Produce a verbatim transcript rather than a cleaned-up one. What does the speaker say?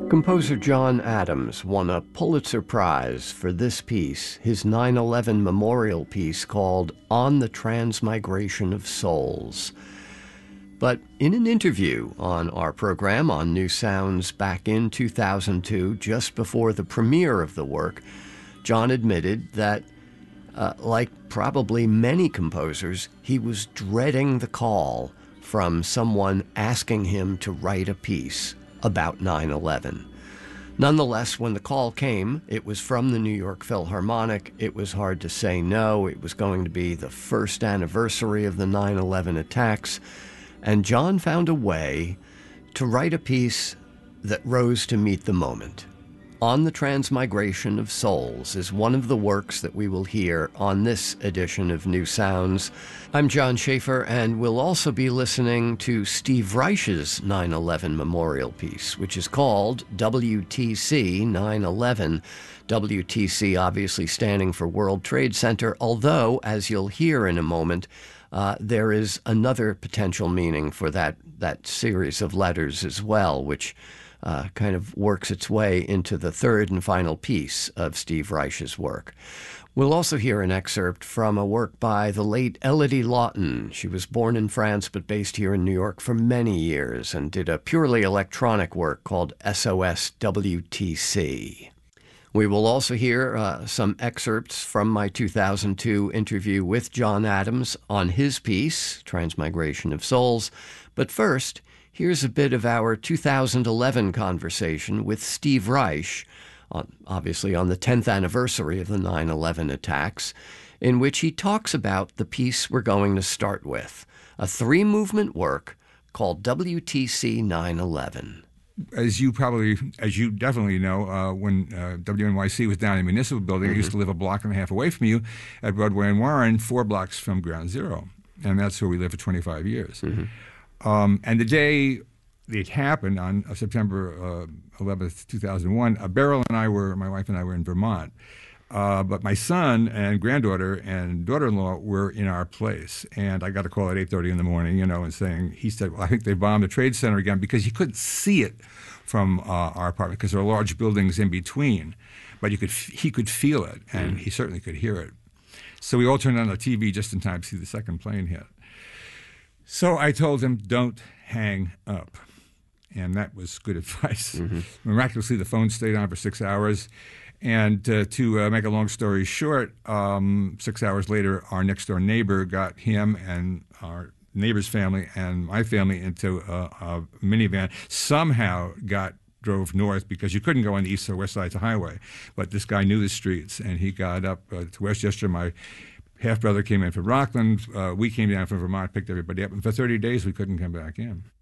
Composer John Adams won a Pulitzer Prize for this piece, his nine eleven memorial piece called On the Transmigration of Souls. But in an interview on our program on New Sounds back in two thousand two, just before the premiere of the work, John admitted that, uh, like probably many composers, he was dreading the call from someone asking him to write a piece about nine eleven. Nonetheless, when the call came, it was from the New York Philharmonic. It was hard to say no. It was going to be the first anniversary of the nine eleven attacks. And John found a way to write a piece that rose to meet the moment. On the Transmigration of Souls is one of the works that we will hear on this edition of New Sounds. I'm John Schaefer, and we'll also be listening to Steve Reich's nine eleven memorial piece, which is called W T C nine eleven. W T C obviously standing for World Trade Center, although, as you'll hear in a moment, uh, there is another potential meaning for that, that series of letters as well, which Uh, kind of works its way into the third and final piece of Steve Reich's work. We'll also hear an excerpt from a work by the late Elodie Lawton. She was born in France but based here in New York for many years and did a purely electronic work called S O S W T C. We will also hear uh, some excerpts from my two thousand two interview with John Adams on his piece, Transmigration of Souls. But first, here's a bit of our two thousand eleven conversation with Steve Reich, on, obviously on the tenth anniversary of the nine eleven attacks, in which he talks about the piece we're going to start with, a three-movement work called W T C nine eleven. As you probably, as you definitely know, uh, when uh, W N Y C was down in the Municipal Building, mm-hmm. I used to live a block and a half away from you at Broadway and Warren, four blocks from Ground Zero. And that's where we lived for twenty-five years. Mm-hmm. Um, and the day it happened, on uh, September uh, eleventh, two thousand one, uh, Beryl and I were, my wife and I were in Vermont. Uh, but my son and granddaughter and daughter-in-law were in our place. And I got a call at eight thirty in the morning, you know, and saying, he said, well, I think they bombed the Trade Center again, because he couldn't see it from uh, our apartment because there are large buildings in between. But you could, he could feel it, and mm. he certainly could hear it. So we all turned on the T V just in time to see the second plane hit. So I told him, don't hang up. And that was good advice. Mm-hmm. Miraculously, the phone stayed on for six hours. And uh, to uh, make a long story short, um, six hours later, our next-door neighbor got him and our neighbor's family and my family into a, a minivan, somehow got drove north because you couldn't go on the east or west sides of the highway. But this guy knew the streets, and he got up uh, to Westchester. My half-brother came in from Rockland. Uh, we came down from Vermont, picked everybody up. And for thirty days, we couldn't come back in.